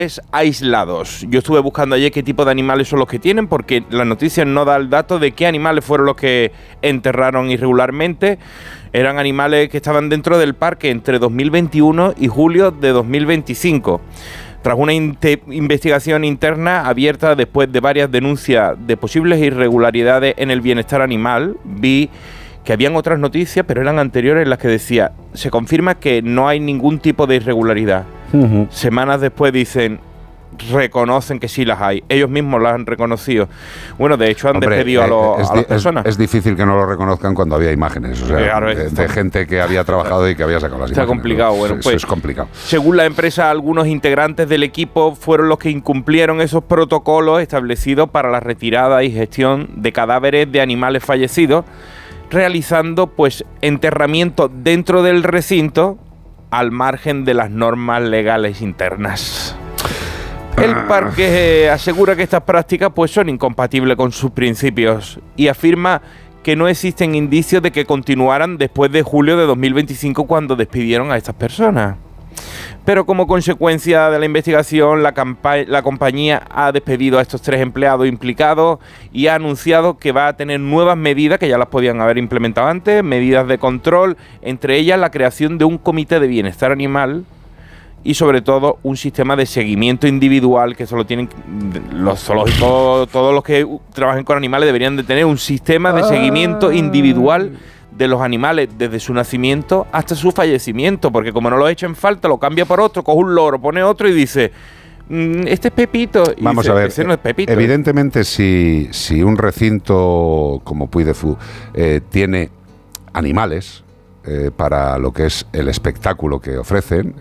aislados. Yo estuve buscando ayer qué tipo de animales son los que tienen, porque la noticia no da el dato de qué animales fueron los que enterraron irregularmente. Eran animales que estaban dentro del parque entre 2021 y julio de 2025. Tras una investigación interna abierta después de varias denuncias de posibles irregularidades en el bienestar animal, vi que habían otras noticias, pero eran anteriores, en las que decía: se confirma que no hay ningún tipo de irregularidad. Semanas después dicen, reconocen que sí las hay. Ellos mismos las han reconocido. Bueno, de hecho han despedido a las personas. Es difícil que no lo reconozcan cuando había imágenes, o sea, claro, de gente que había trabajado y que había sacado las imágenes. Está complicado, ¿no? Bueno, Eso pues es complicado. Según la empresa, algunos integrantes del equipo fueron los que incumplieron esos protocolos establecidos para la retirada y gestión de cadáveres de animales fallecidos, realizando pues enterramiento dentro del recinto al margen de las normas legales internas. El parque asegura que estas prácticas pues son incompatibles con sus principios y afirma que no existen indicios de que continuaran después de julio de 2025, cuando despidieron a estas personas. Pero como consecuencia de la investigación, la compañía ha despedido a estos 3 empleados implicados y ha anunciado que va a tener nuevas medidas, que ya las podían haber implementado antes, medidas de control, entre ellas la creación de un comité de bienestar animal y sobre todo un sistema de seguimiento individual, que solo tienen los zoológicos. Todos los que trabajen con animales deberían de tener un sistema de seguimiento individual de los animales desde su nacimiento hasta su fallecimiento, porque como no lo echen falta, lo cambia por otro, coge un loro, pone otro y dice, este es Pepito. Y vamos dice, a ver, ese no es Pepito. Evidentemente si un recinto como Puy de Fou tiene animales para lo que es el espectáculo que ofrecen,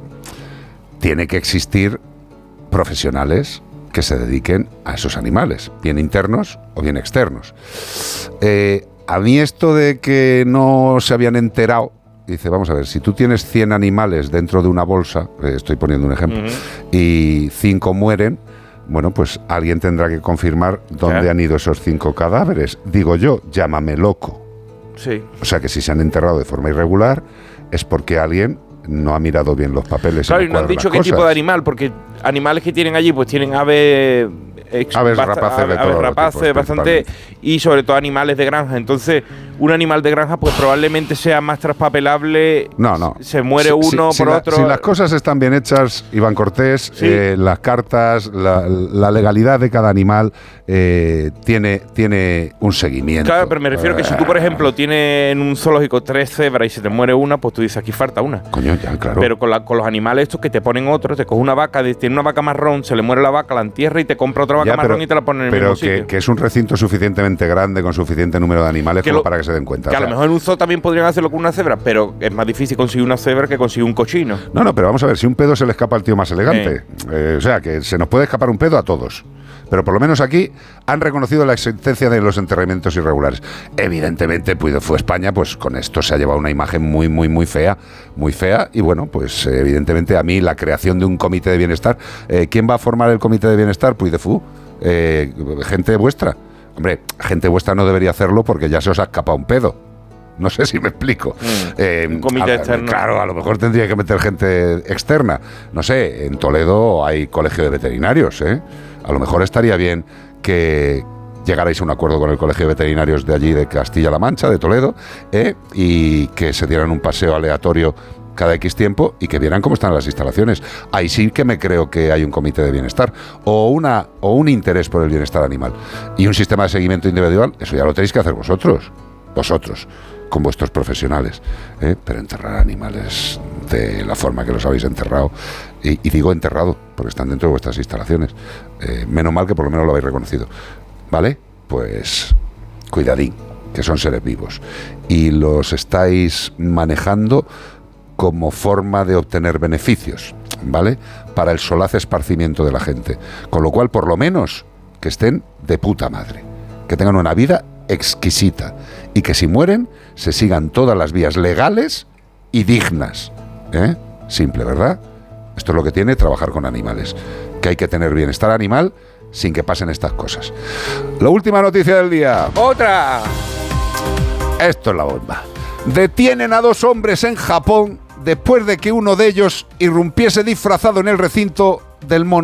tiene que existir profesionales que se dediquen a esos animales, bien internos o bien externos. A mí esto de que no se habían enterado, dice, vamos a ver, si tú tienes 100 animales dentro de una bolsa, estoy poniendo un ejemplo, y 5 mueren, bueno, pues alguien tendrá que confirmar dónde han ido esos 5 cadáveres. Digo yo, llámame loco. Sí. O sea que si se han enterrado de forma irregular es porque alguien no ha mirado bien los papeles. Claro, y no han dicho qué tipo de animal, porque animales que tienen allí pues tienen aves rapaces bastante, y sobre todo animales de granja. Entonces, un animal de granja pues probablemente sea más traspapelable. No. Se muere uno por otro. Si las cosas están bien hechas, Iván Cortés, las cartas, la legalidad de cada animal tiene un seguimiento. Claro, pero me refiero que si tú, por ejemplo, tienes en un zoológico 3 cebras y se te muere una, pues tú dices, aquí falta una. Coño, ya, claro. Pero con los animales estos que te ponen otros, te coge una vaca, tiene una vaca marrón, se le muere la vaca, la entierra y te compra otra vaca marrón y te la pone en el mismo sitio. Pero que es un recinto suficientemente grande, con suficiente número de animales como para que se den cuenta. Que a lo mejor en un zoo también podrían hacerlo con una cebra, pero es más difícil conseguir una cebra que conseguir un cochino. No, pero vamos a ver, si un pedo se le escapa al tío más elegante. O sea, que se nos puede escapar un pedo a todos. Pero por lo menos aquí han reconocido la existencia de los enterramientos irregulares. Evidentemente, Puy de Fou España, pues con esto se ha llevado una imagen muy fea, y bueno, pues evidentemente a mí la creación de un comité de bienestar, ¿quién va a formar el comité de bienestar? Puy de Fou, gente vuestra. Hombre, gente vuestra no debería hacerlo porque ya se os ha escapado un pedo. No sé si me explico. Un comité externo. Claro, a lo mejor tendría que meter gente externa. No sé, en Toledo hay colegio de veterinarios, A lo mejor estaría bien que llegarais a un acuerdo con el colegio de veterinarios de allí, de Castilla-La Mancha, de Toledo, y que se dieran un paseo aleatorio cada X tiempo y que vieran cómo están las instalaciones. Ahí sí que me creo que hay un comité de bienestar o un interés por el bienestar animal. Y un sistema de seguimiento individual, eso ya lo tenéis que hacer vosotros, con vuestros profesionales. Pero enterrar animales de la forma que los habéis enterrado, y digo enterrado porque están dentro de vuestras instalaciones, menos mal que por lo menos lo habéis reconocido, ¿vale? Pues cuidadín, que son seres vivos y los estáis manejando como forma de obtener beneficios, ¿vale? Para el solaz esparcimiento de la gente, con lo cual por lo menos que estén de puta madre, que tengan una vida exquisita y que si mueren se sigan todas las vías legales y dignas. Simple, ¿verdad? Esto es lo que tiene trabajar con animales, que hay que tener bienestar animal sin que pasen estas cosas. La última noticia del día. ¡Otra! Esto es la bomba. Detienen a 2 hombres en Japón después de que uno de ellos irrumpiese disfrazado en el recinto del mono